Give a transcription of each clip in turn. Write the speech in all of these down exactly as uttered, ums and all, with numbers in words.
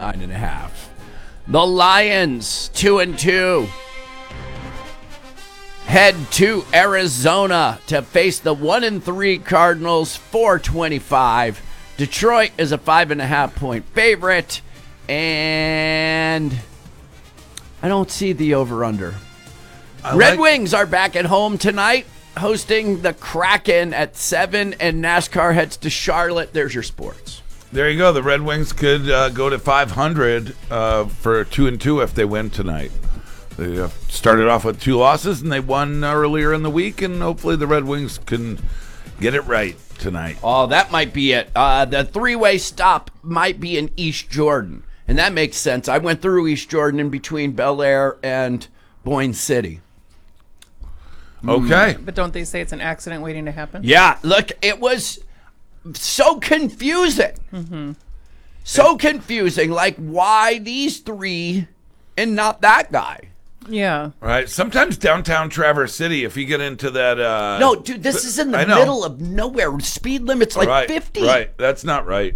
nine and a half. The Lions, two and two, head to Arizona to face the one and three Cardinals, four twenty-five. Detroit is a five and a half point favorite, and I don't see the over-under. I Red like- Wings are back at home tonight, hosting the Kraken at seven, and NASCAR heads to Charlotte. There's your sports. There you go. The Red Wings could uh, go to five hundred uh, for two and two if they win tonight. They uh, started off with two losses, and they won earlier in the week, and hopefully the Red Wings can get it right tonight. Oh, that might be it. Uh, the three-way stop might be in East Jordan, and that makes sense. I went through East Jordan in between Bel Air and Boyne City. Okay. But don't they say it's an accident waiting to happen? Yeah, look, it was so confusing. Mm-hmm. So it, confusing. Like, why these three and not that guy? Yeah. Right. Sometimes downtown Traverse City, if you get into that. Uh, no, dude, this is in the middle of nowhere. Speed limit's like right, fifty. Right. That's not right.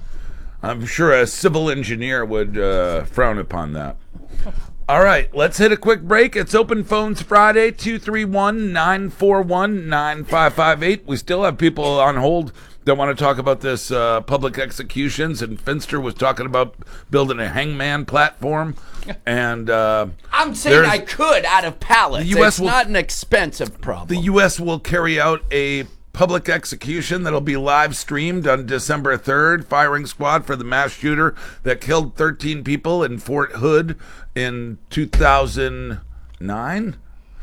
I'm sure a civil engineer would uh, frown upon that. All right, let's hit a quick break. It's Open Phones Friday, two three one, nine four one, nine five five eight. We still have people on hold that want to talk about this uh, public executions, and Finster was talking about building a hangman platform. And uh, I'm saying I could out of pallets. The U S it's will, not an expensive problem. The U S will carry out a public execution that'll be live streamed on December third. Firing squad for the mass shooter that killed thirteen people in Fort Hood in two thousand nine.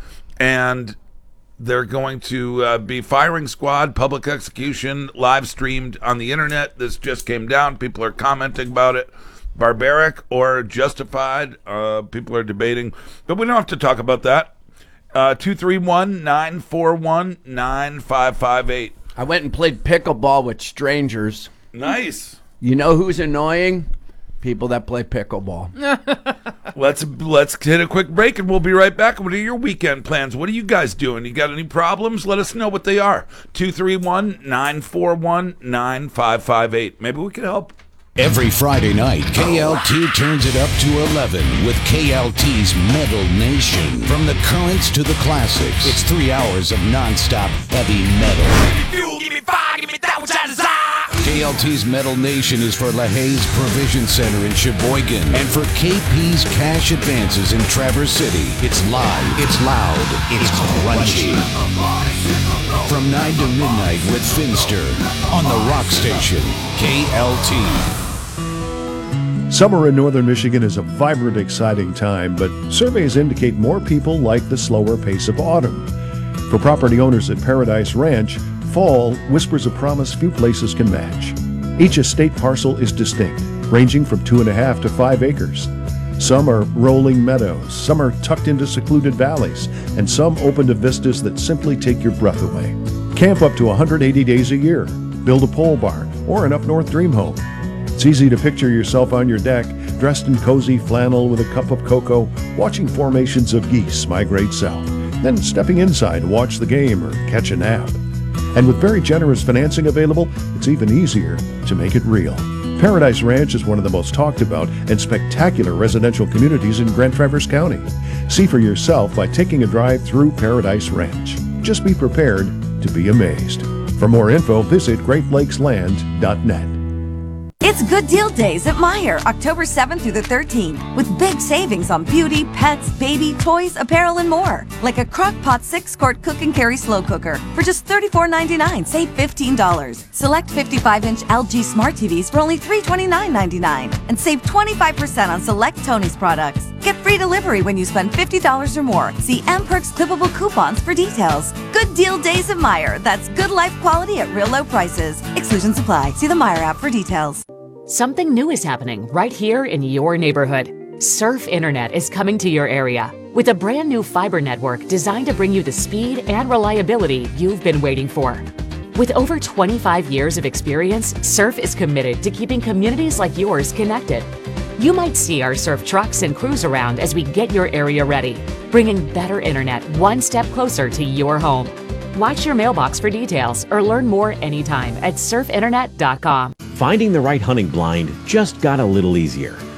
And they're going to uh, be firing squad, public execution, live streamed on the internet. This just came down. People are commenting about it. Barbaric or justified. Uh, people are debating. But we don't have to talk about that. Uh, two three one, nine four one, nine five five eight. I went and played pickleball with strangers. Nice. You know who's annoying? People that play pickleball. let's let's hit a quick break, and we'll be right back. What are your weekend plans? What are you guys doing? You got any problems? Let us know what they are. two three one, nine four one, nine five five eight. Maybe we can help. Every Friday night, K L T turns it up to eleven with K L T's Metal Nation. From the currents to the classics, it's three hours of nonstop heavy metal. Give me fire, give me that which I desire. K L T's Metal Nation is for LaHaye's Provision Center in Sheboygan and for K P's Cash Advances in Traverse City. It's live, it's loud, it's crunchy. From nine to midnight with Finster on the Rock Station, K L T. Summer in northern Michigan is a vibrant, exciting time, but surveys indicate more people like the slower pace of autumn. For property owners at Paradise Ranch, fall whispers a promise few places can match. Each estate parcel is distinct, ranging from two and a half to five acres. Some are rolling meadows, some are tucked into secluded valleys, and some open to vistas that simply take your breath away. Camp up to one hundred eighty days a year, build a pole barn, or an up-north dream home. It's easy to picture yourself on your deck, dressed in cozy flannel with a cup of cocoa, watching formations of geese migrate south, then stepping inside to watch the game or catch a nap. And with very generous financing available, it's even easier to make it real. Paradise Ranch is one of the most talked about and spectacular residential communities in Grand Traverse County. See for yourself by taking a drive through Paradise Ranch. Just be prepared to be amazed. For more info, visit great lakes land dot net. It's Good Deal Days at Meijer, October seventh through the thirteenth, with big savings on beauty, pets, baby, toys, apparel, and more. Like a Crock-Pot six-quart cook and carry slow cooker for just thirty-four ninety-nine, save fifteen dollars. Select fifty-five inch L G Smart T Vs for only three twenty-nine ninety-nine, and save twenty-five percent on select Tony's products. Get free delivery when you spend fifty dollars or more. See M Perks clippable coupons for details. Good Deal Days at Meijer. That's good life quality at real low prices. Exclusions apply. See the Meijer app for details. Something new is happening right here in your neighborhood. Surf Internet is coming to your area with a brand new fiber network designed to bring you the speed and reliability you've been waiting for. With over twenty-five years of experience, Surf is committed to keeping communities like yours connected. You might see our Surf trucks and crews around as we get your area ready, bringing better internet one step closer to your home. Watch your mailbox for details or learn more anytime at surf internet dot com. Finding the right hunting blind just got a little easier.